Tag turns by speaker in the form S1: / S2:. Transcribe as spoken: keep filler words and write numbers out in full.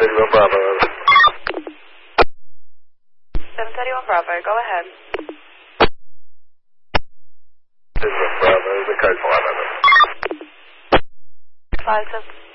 S1: thirty-one Bravo.
S2: seven thirty-one Bravo, go ahead.
S1: thirty-one Bravo, the code five hundred.
S2: five seven.